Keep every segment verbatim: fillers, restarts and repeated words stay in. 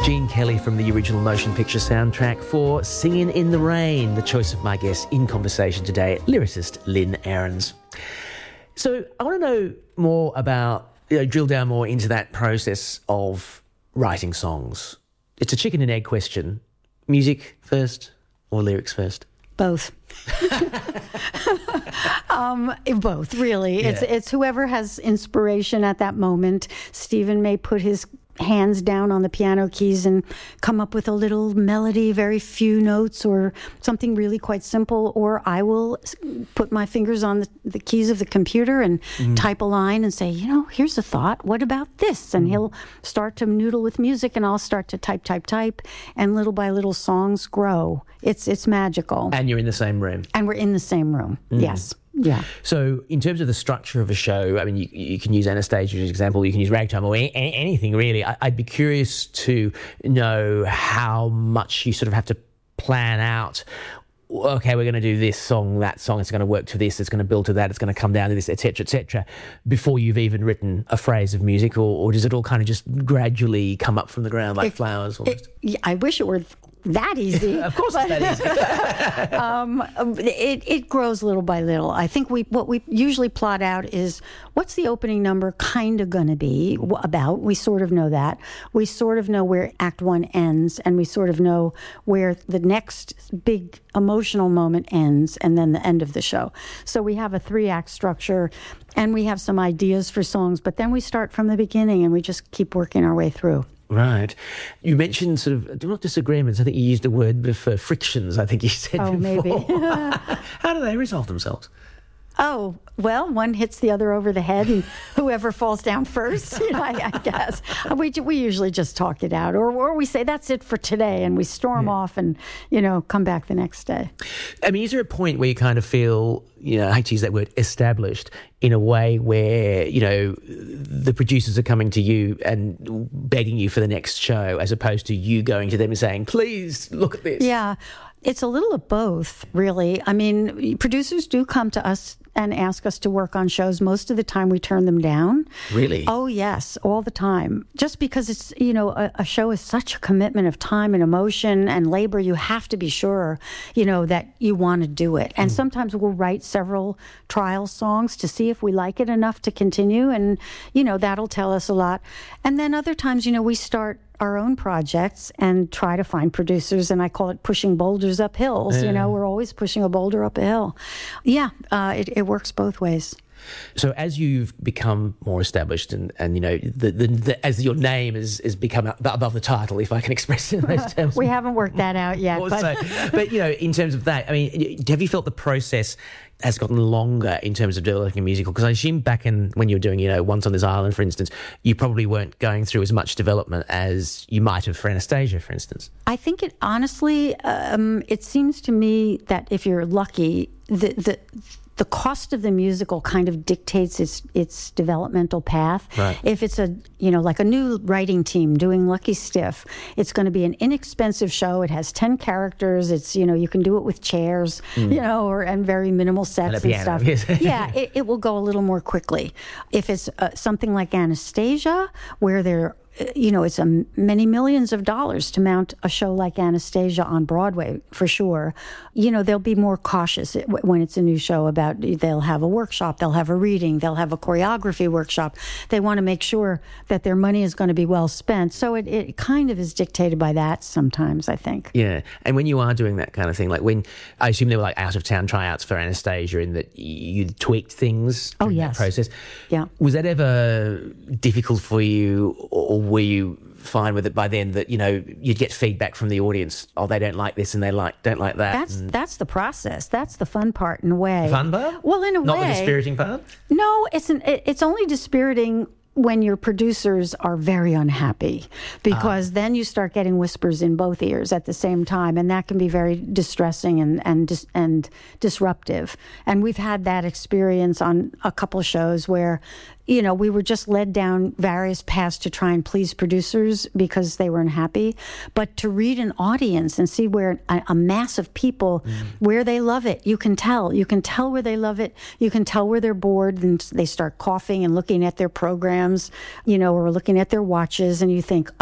Gene Kelly from the original motion picture soundtrack for Singin' in the Rain, the choice of my guest in conversation today, lyricist Lynn Ahrens. So I want to know more about, you know, drill down more into that process of writing songs. It's a chicken and egg question. Music first or lyrics first? Both. um, both, really. Yeah. It's it's whoever has inspiration at that moment. Stephen may put his hands down on the piano keys and come up with a little melody, very few notes, or something really quite simple, or I will put my fingers on the, the keys of the computer and mm. type a line and say, you know, here's a thought, what about this? And mm. he'll start to noodle with music and I'll start to type, type, type, and little by little songs grow. It's it's magical. And you're in the same room. And we're in the same room, mm. yes. Yeah. So in terms of the structure of a show, I mean, you, you can use Anastasia as an example, you can use Ragtime or any, anything really. I, I'd be curious to know how much you sort of have to plan out, okay, we're going to do this song, that song, it's going to work to this, it's going to build to that, it's going to come down to this, et cetera, et cetera, before you've even written a phrase of music, or, or does it all kind of just gradually come up from the ground like it, flowers? It, yeah, I wish it were that easy. Of course it's that easy. um, it, it grows little by little. I think we what we usually plot out is what's the opening number kind of going to be about. We sort of know that. We sort of know where Act One ends, and we sort of know where the next big emotional moment ends, and then the end of the show. So we have a three-act structure, and we have some ideas for songs, but then we start from the beginning, and we just keep working our way through. Right. You mentioned sort of, not disagreements, I think you used a word for frictions, I think you said oh, before. Maybe. How do they resolve themselves? Oh, well, one hits the other over the head, and whoever falls down first, you know, I, I guess. We we usually just talk it out, or or we say, that's it for today, and we storm yeah. off and, you know, come back the next day. I mean, is there a point where you kind of feel, you know, I hate to use that word, established, in a way where, you know, the producers are coming to you and begging you for the next show, as opposed to you going to them and saying, please, look at this? Yeah. It's a little of both, really. I mean, producers do come to us and ask us to work on shows. Most of the time we turn them down. Really? Oh, yes, all the time. Just because it's, you know, a, a show is such a commitment of time and emotion and labor, you have to be sure, you know, that you want to do it. And mm. sometimes we'll write several trial songs to see if we like it enough to continue, and, you know, that'll tell us a lot. And then other times, you know, we start our own projects and try to find producers, and I call it pushing boulders up hills. Yeah. You know, we're always pushing a boulder up a hill. Yeah, uh, it, it works both ways. So as you've become more established, and, and you know, the, the, the, as your name has, has become above the title, if I can express it in those terms. We haven't worked that out yet. But... but, you know, in terms of that, I mean, have you felt the process has gotten longer in terms of developing a musical? Because I assume back in when you were doing, you know, Once on This Island, for instance, you probably weren't going through as much development as you might have for Anastasia, for instance. I think it honestly, um, it seems to me that if you're lucky, the the the cost of the musical kind of dictates its its developmental path. Right. If it's a, you know, like a new writing team doing Lucky Stiff, it's going to be an inexpensive show. It has ten characters. It's, you know, you can do it with chairs, mm. you know, or and very minimal sets and, and stuff. Yes. yeah, it, it will go a little more quickly. If it's uh, something like Anastasia, where they're, you know, it's a many millions of dollars to mount a show like Anastasia on Broadway, for sure. You know, they'll be more cautious when it's a new show about, they'll have a workshop, they'll have a reading, they'll have a choreography workshop. They want to make sure that their money is going to be well spent. So it, it kind of is dictated by that sometimes, I think. Yeah. And when you are doing that kind of thing, like when, I assume there were like out-of-town tryouts for Anastasia, in that you tweaked things oh, during yes. that process. Yeah. Was that ever difficult for you, or were you fine with it by then, that, you know, you'd get feedback from the audience, oh, they don't like this and they like don't like that? That's and... that's the process. That's the fun part, in a way. The fun part? Well, in a Not way. Not the dispiriting part? No, it's an, it's only dispiriting when your producers are very unhappy, because ah. then you start getting whispers in both ears at the same time, and that can be very distressing and and dis- and disruptive. And we've had that experience on a couple shows where, you know, we were just led down various paths to try and please producers because they were unhappy. But to read an audience and see where a, a mass of people, mm. where they love it, you can tell. You can tell where they love it. You can tell where they're bored and they start coughing and looking at their programs, you know, or looking at their watches, and you think, uh-oh,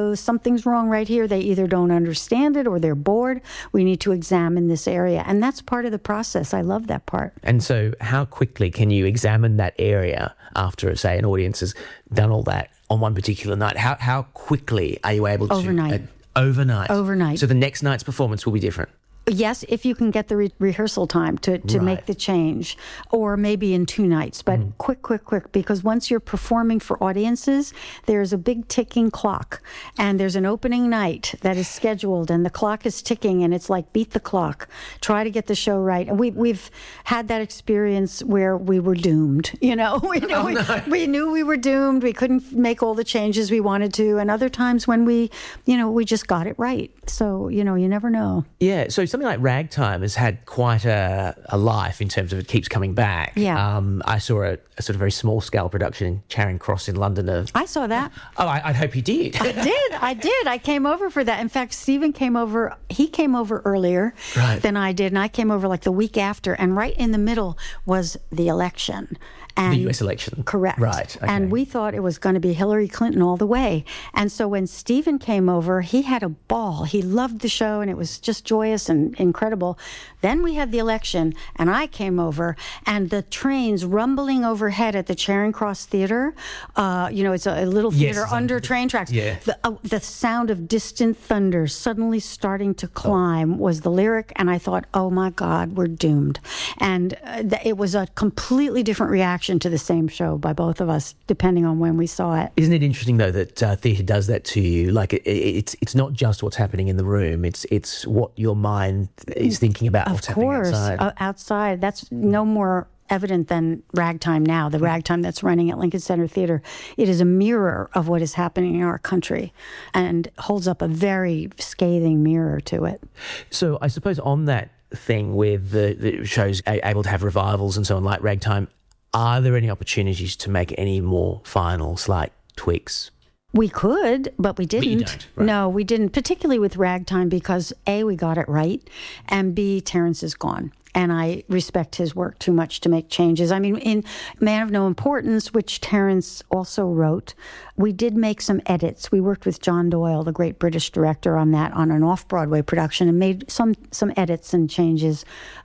knows something's wrong right here. They either don't understand it or they're bored. We need to examine this area. And that's part of the process. I love that part. And so how quickly can you examine that area after, say, an audience has done all that on one particular night? How how quickly are you able to... Overnight. Uh, overnight. Overnight. So the next night's performance will be different. Yes, if you can get the re- rehearsal time to, to Right. make the change, or maybe in two nights, but Mm. quick, quick, quick, because once you're performing for audiences, there's a big ticking clock, and there's an opening night that is scheduled, and the clock is ticking, and it's like, beat the clock, try to get the show right. And we, we've had that experience where we were doomed, you know, we knew, Oh, we, no. we knew we were doomed, we couldn't make all the changes we wanted to, and other times when we, you know, we just got it right. So, you know, you never know. Yeah, so something like Ragtime has had quite a, a life in terms of it keeps coming back. Yeah. Um, I saw a, a sort of very small-scale production in Charing Cross in London of... I saw that. Oh, I, I hope you did. I did. I did. I came over for that. In fact, Stephen came over. He came over earlier Right. than I did, and I came over like the week after. And right in the middle was the election. And The U S election. Correct. Right. Okay. And we thought it was going to be Hillary Clinton all the way. And so when Stephen came over, he had a ball. He loved the show, and it was just joyous and incredible. Then we had the election, and I came over, and the trains rumbling overhead at the Charing Cross Theater. Uh, you know, it's a, a little Yes, theater it's on- under train tracks. Yeah. The, uh, the sound of distant thunder suddenly starting to climb was the lyric, and I thought, oh my God, we're doomed. And uh, th- it was a completely different reaction to the same show by both of us, depending on when we saw it. Isn't it interesting, though, that uh, theatre does that to you? Like, it, it's it's not just what's happening in the room, it's it's what your mind is thinking about what's Of course, happening outside. uh, outside. That's no more evident than Ragtime now, the Ragtime that's running at Lincoln Center Theater. It is a mirror of what is happening in our country and holds up a very scathing mirror to it. So I suppose on that thing with the, the shows a- able to have revivals and so on, like Ragtime, are there any opportunities to make any more final slight tweaks? We could, but we didn't. you don't, right. No, we didn't, particularly with Ragtime, because A, we got it right, and B, Terrence is gone. And I respect his work too much to make changes. I mean, in Man of No Importance, which Terrence also wrote, we did make some edits. We worked with John Doyle, the great British director, on that, on an off-Broadway production, and made some some edits and changes,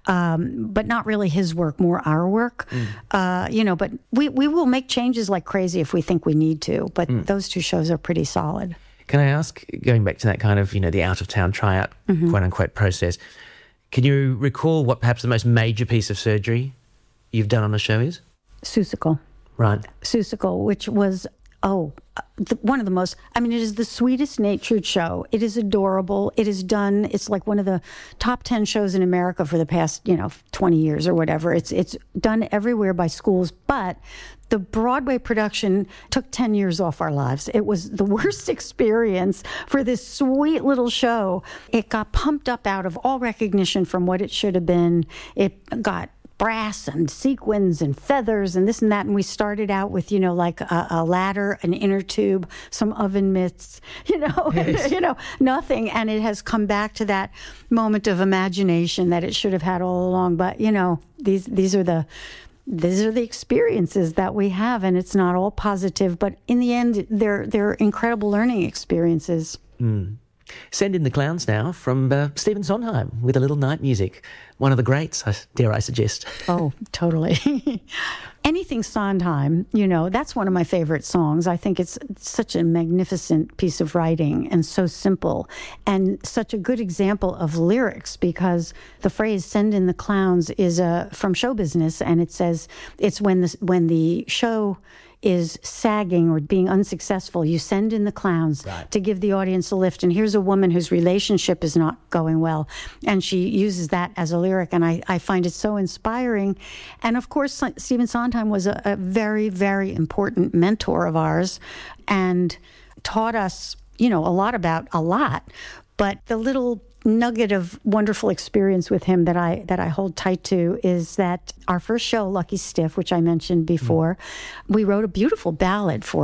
um, but not really his work, more our work. Mm. Uh, you know, but we, we will make changes like crazy if we think we need to. But Mm. those two shows are pretty solid. Can I ask, going back to that kind of, you know, the out-of-town tryout, Mm-hmm. quote-unquote, process, can you recall what perhaps the most major piece of surgery you've done on a show is? Seussical. Right. Seussical, which was, oh, uh, the, one of the most, I mean, it is the sweetest natured show. It is adorable. It is done, it's like one of the top ten shows in America for the past, you know, twenty years or whatever. It's, it's done everywhere by schools, but the Broadway production took ten years off our lives. It was the worst experience for this sweet little show. It got pumped up out of all recognition from what it should have been. It got brass and sequins and feathers and this and that. And we started out with, you know, like a, a ladder, an inner tube, some oven mitts, you know, Yes. you know, nothing. And it has come back to that moment of imagination that it should have had all along. But, you know, these these are the these are the experiences that we have, and it's not all positive, but in the end, they're they're incredible learning experiences. Mm. Send in the Clowns now from uh, Stephen Sondheim with a little night music. One of the greats, I- dare I suggest. Oh, totally. Anything Sondheim, you know, that's one of my favorite songs. I think it's such a magnificent piece of writing and so simple and such a good example of lyrics, because the phrase "send in the clowns" is uh, from show business, and it says it's when the, when the show is sagging or being unsuccessful, you send in the clowns Right. to give the audience a lift. And here's a woman whose relationship is not going well, and she uses that as a lyric, and I, I find it so inspiring. And of course, Stephen Sondheim was a, a very, very important mentor of ours and taught us, you know, a lot about a lot. But the little nugget of wonderful experience with him that I that I hold tight to is that our first show, Lucky Stiff, which I mentioned before, mm. we wrote a beautiful ballad for it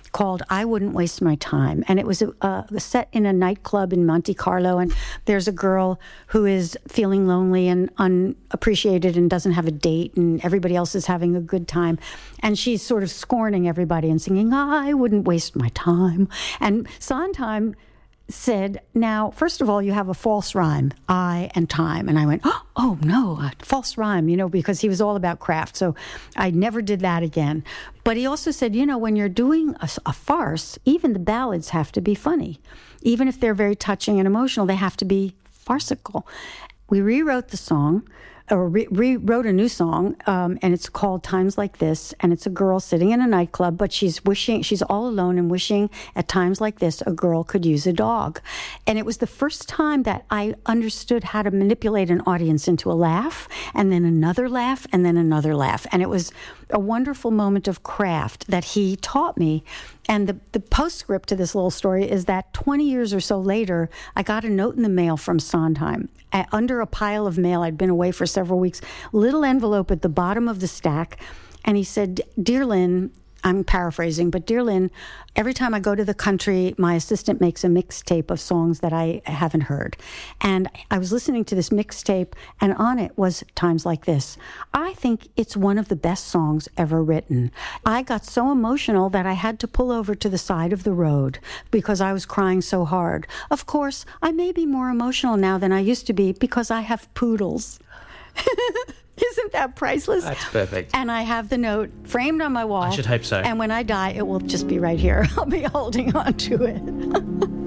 called I Wouldn't Waste My Time. And it was a, a set in a nightclub in Monte Carlo. And there's a girl who is feeling lonely and unappreciated and doesn't have a date, and everybody else is having a good time. And she's sort of scorning everybody and singing, I wouldn't waste my time. And Sondheim said, now, first of all, you have a false rhyme, I and time. And I went, oh, no, a false rhyme, you know, because he was all about craft. So I never did that again. But he also said, you know, when you're doing a, a farce, even the ballads have to be funny. Even if they're very touching and emotional, they have to be farcical. We rewrote the song, or re- rewrote a new song, um, and it's called Times Like This, and it's a girl sitting in a nightclub, but she's wishing, she's all alone and wishing at times like this a girl could use a dog. And it was the first time that I understood how to manipulate an audience into a laugh, and then another laugh, and then another laugh. And it was a wonderful moment of craft that he taught me. And the, the postscript to this little story is that twenty years or so later, I got a note in the mail from Sondheim. Uh, under a pile of mail, I'd been away for several weeks, little envelope at the bottom of the stack. And he said, Dear Lynn, I'm paraphrasing, but Dear Lynn, every time I go to the country, my assistant makes a mixtape of songs that I haven't heard. And I was listening to this mixtape, and on it was Times Like This. I think it's one of the best songs ever written. I got so emotional that I had to pull over to the side of the road because I was crying so hard. Of course, I may be more emotional now than I used to be because I have poodles. Isn't that priceless? That's perfect. And I have the note framed on my wall. I should hope so. And when I die, it will just be right here. I'll be holding on to it.